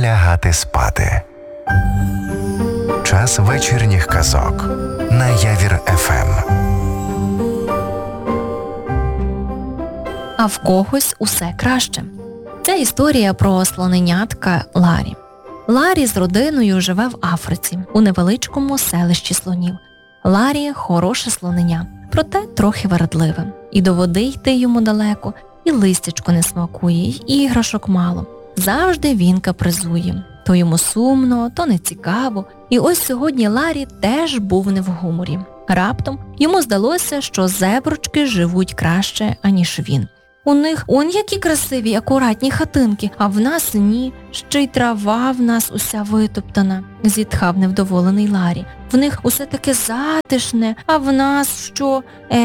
лягати спати. Час вечірніх казок на Явір ФМ. А в когось усе краще. Це історія про слоненятка Ларі. Ларі з родиною живе в Африці, у невеличкому селищі слонів. Ларі – хороше слоненя, проте трохи вередливе. І до води йти йому далеко, і листячко не смакує, і іграшок мало. Завжди він капризує. То йому сумно, то нецікаво. І ось сьогодні Ларі теж був не в гуморі. Раптом йому здалося, що зеброчки живуть краще, аніж він. У них он які красиві, акуратні хатинки, а в нас ні, ще й трава в нас уся витоптана, зітхав невдоволений Ларі. В них усе таке затишне, а в нас що?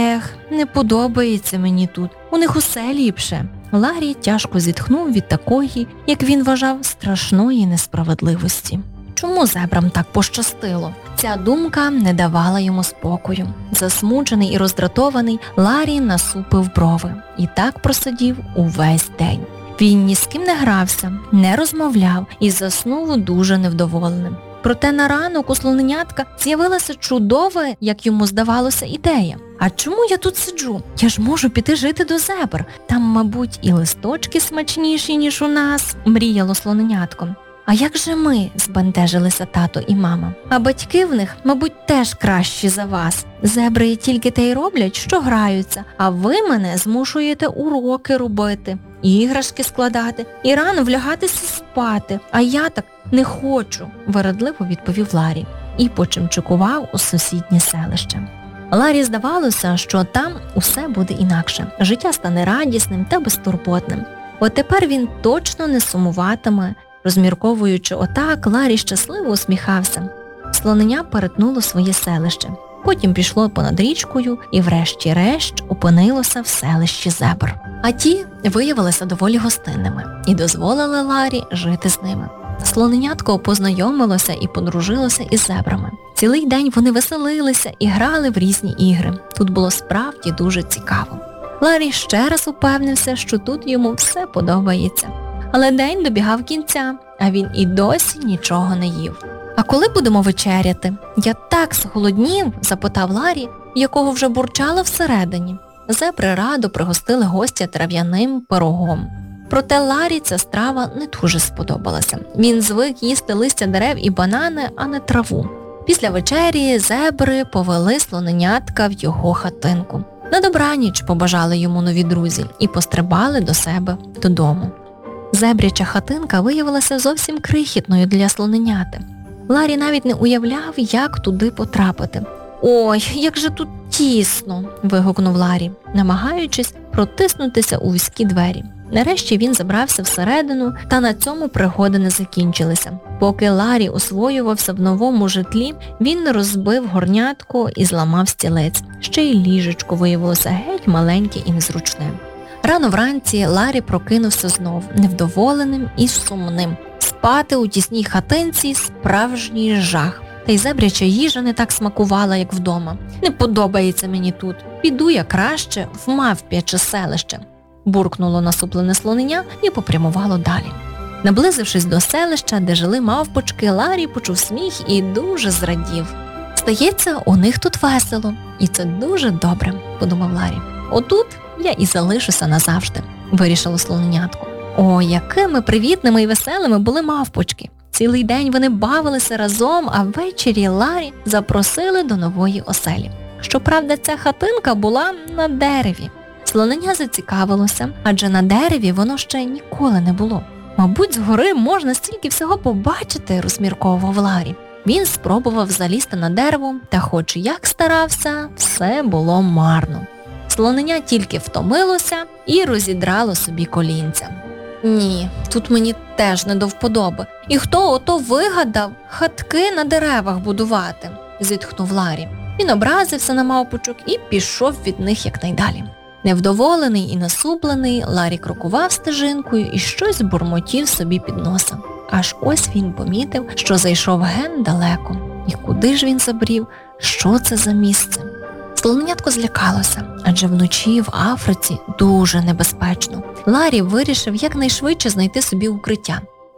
Не подобається мені тут, у них усе ліпше. Ларі тяжко зітхнув від такої, як він вважав, страшної несправедливості. Чому зебрам так пощастило? Ця думка не давала йому спокою. Засмучений і роздратований, Ларі насупив брови. І так просидів увесь день. Він ні з ким не грався, не розмовляв і заснув дуже невдоволеним. Проте на ранок у слоненятка з'явилася чудова, як йому здавалося, ідея. А чому я тут сиджу? Я ж можу піти жити до зебр. Там, мабуть, і листочки смачніші, ніж у нас, мріяло слоненятко. А як же ми? Збентежилися тато і мама. А батьки в них, мабуть, теж кращі за вас. Зебри тільки те й роблять, що граються, а ви мене змушуєте уроки робити, іграшки складати і рано влягатися спати. А я так не хочу, вередливо відповів Ларі і почимчикував у сусіднє селище. Ларі здавалося, що там усе буде інакше. Життя стане радісним та безтурботним. От тепер він точно не сумуватиме. Розмірковуючи отак, Ларі щасливо усміхався. Слоненя перетнуло своє селище. Потім пішло понад річкою і врешті-решт опинилося в селищі зебр. А ті виявилися доволі гостинними і дозволили Ларі жити з ними. Слоненятко познайомилося і подружилося із зебрами. Цілий день вони веселилися і грали в різні ігри. Тут було справді дуже цікаво. Ларі ще раз упевнився, що тут йому все подобається. Але день добігав кінця, а він і досі нічого не їв. «А коли будемо вечеряти? Я так зголоднів», – запитав Ларі, якого вже бурчало всередині. Зебри радо пригостили гостя трав'яним пирогом. Проте Ларі ця страва не дуже сподобалася. Він звик їсти листя дерев і банани, а не траву. Після вечері зебри повели слоненятка в його хатинку. На добраніч побажали йому нові друзі і пострибали до себе додому. Зебряча хатинка виявилася зовсім крихітною для слоненяти. Ларі навіть не уявляв, як туди потрапити. «Ой, як же тут тісно!» – вигукнув Ларі, намагаючись протиснутися у вузькі двері. Нарешті він забрався всередину, та на цьому пригоди не закінчилися. Поки Ларі освоювався в новому житлі, він розбив горнятко і зламав стілець. Ще й ліжечко виявилося геть маленьке і незручне. Рано вранці Ларі прокинувся знов, невдоволеним і сумним. Спати у тісній хатинці – справжній жах. Та й зебряча їжа не так смакувала, як вдома. «Не подобається мені тут. Піду я краще в мавп'яче селище», – буркнуло насуплене слоненя і попрямувало далі. Наблизившись до селища, де жили мавпочки, Ларі почув сміх і дуже зрадів. «Здається, у них тут весело. І це дуже добре», – подумав Ларі. «Отут я і залишуся назавжди», – вирішило слоненятко. О, якими привітними і веселими були мавпочки. Цілий день вони бавилися разом, а ввечері Ларі запросили до нової оселі. Щоправда, ця хатинка була на дереві. Слоненя зацікавилося, адже на дереві воно ще ніколи не було. «Мабуть, згори можна стільки всього побачити», – розмірковував Ларі. Він спробував залізти на дерево, та хоч як старався, все було марно. Слоненя тільки втомилося і розідрало собі колінця. «Ні, тут мені теж не до вподоби. І хто ото вигадав хатки на деревах будувати?» – зітхнув Ларі. Він образився на мавпочок і пішов від них якнайдалі. Невдоволений і насуплений, Ларі крокував стежинкою і щось бурмотів собі під носа. Аж ось він помітив, що зайшов ген далеко. І куди ж він забрів? Що це за місце? Слоненятко злякалося, адже вночі в Африці дуже небезпечно. Ларі вирішив якнайшвидше знайти собі укриття.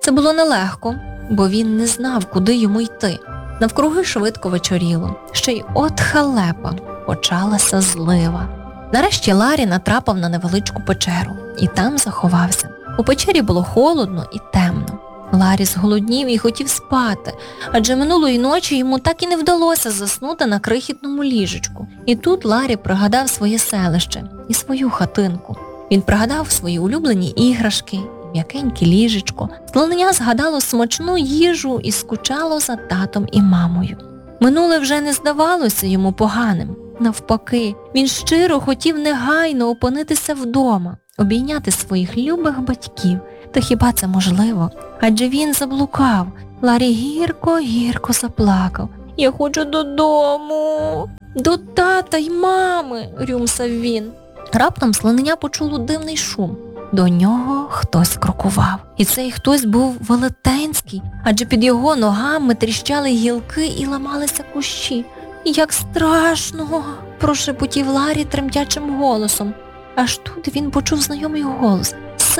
Це було нелегко, бо він не знав, куди йому йти. Навкруги швидко вечоріло. Ще й от халепа, почалася злива. Нарешті Ларі натрапив на невеличку печеру і там заховався. У печері було холодно і темно. Ларі зголоднів і хотів спати, адже минулої ночі йому так і не вдалося заснути на крихітному ліжечку. І тут Ларі пригадав своє селище і свою хатинку. Він пригадав свої улюблені іграшки, м'якеньке ліжечко. Слонення згадало смачну їжу і скучало за татом і мамою. Минуле вже не здавалося йому поганим. Навпаки, він щиро хотів негайно опинитися вдома, обійняти своїх любих батьків. Та хіба це можливо? Адже він заблукав. Ларі гірко заплакав. «Я хочу додому! До тата й мами!» – рюмсав він. Раптом слонення почуло дивний шум. До нього хтось крокував. І цей хтось був велетенський, адже під його ногами тріщали гілки і ламалися кущі. «Як страшно!» – прошепотів Ларі тремтячим голосом. Аж тут він почув знайомий голос.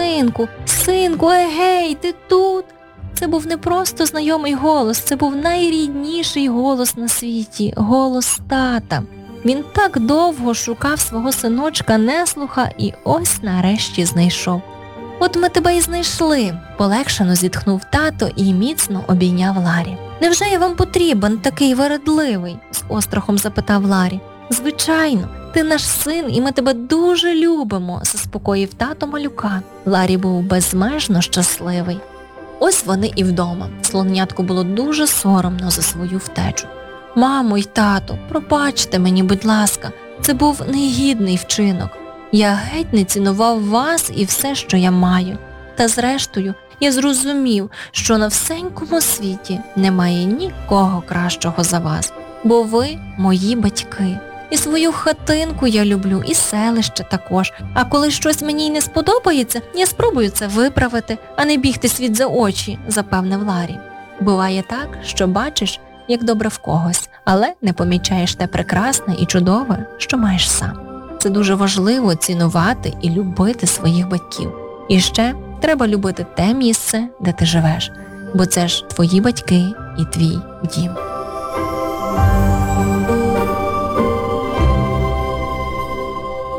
Синку, егей, ти тут?» Це був не просто знайомий голос, це був найрідніший голос на світі – голос тата. Він так довго шукав свого синочка неслуха і ось нарешті знайшов. «От ми тебе і знайшли», – полегшено зітхнув тато і міцно обійняв Ларі. «Невже я вам потрібен такий вередливий?» – з острахом запитав Ларі. «Звичайно, ти наш син і ми тебе дуже любимо», – заспокоїв тато малюка. Ларі був безмежно щасливий. Ось вони і вдома. Слонятку було дуже соромно за свою втечу. «Мамо й тато, пробачте мені, будь ласка, це був негідний вчинок. Я геть не цінував вас і все, що я маю. Та зрештою, я зрозумів, що на всенькому світі немає нікого кращого за вас, бо ви мої батьки. І свою хатинку я люблю, і селище також. А коли щось мені й не сподобається, я спробую це виправити, а не бігти світ за очі», – запевнив Ларі. Буває так, що бачиш, як добре в когось, але не помічаєш те прекрасне і чудове, що маєш сам. Це дуже важливо цінувати і любити своїх батьків. І ще треба любити те місце, де ти живеш, бо це ж твої батьки і твій дім.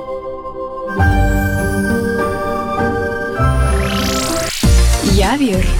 Явір